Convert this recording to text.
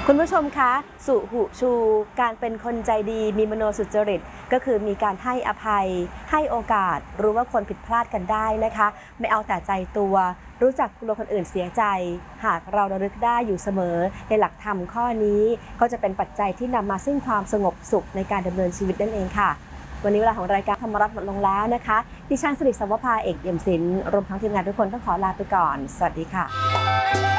คุณผู้ชมคะสุหุชูการเป็นคนใจดีมีมโนสุจริตก็คือมีการให้อภัยให้โอกาสรู้ว่าคนผิดพลาดกันได้นะคะไม่เอาแต่ใจตัวรู้จักกลัวคนอื่นเสียใจหากเราระลึกได้อยู่เสมอในหลักธรรมข้อนี้ก็จะเป็นปัจจัยที่นำมาซึ่งความสงบสุขในการดำเนินชีวิตนั่นเองค่ะวันนี้เวลาของรายการธรรมรัตน์หมดลงแล้วนะคะดิฉันสิริ สวภา เอกเอี่ยมศิลป์รวมทั้งทีมงานทุกคนต้องขอลาไปก่อนสวัสดีค่ะ